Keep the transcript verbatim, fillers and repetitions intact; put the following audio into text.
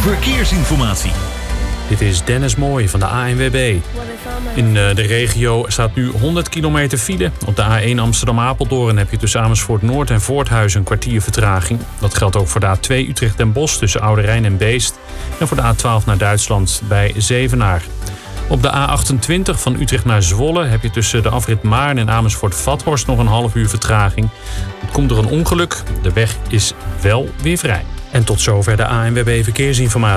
verkeersinformatie. Dit is Dennis Mooij van de A N W B. In de regio staat nu honderd kilometer file. Op de A één Amsterdam-Apeldoorn heb je tussen Amersfoort Noord en Voorthuizen een kwartier vertraging. Dat geldt ook voor de A twee Utrecht Den Bosch tussen Oude Rijn en Beest. En voor de A twaalf naar Duitsland bij Zevenaar. Op de A achtentwintig van Utrecht naar Zwolle heb je tussen de afrit Maarn en Amersfoort-Vathorst nog een half uur vertraging. Het komt door een ongeluk. De weg is wel weer vrij. En tot zover de A N W B Verkeersinformatie.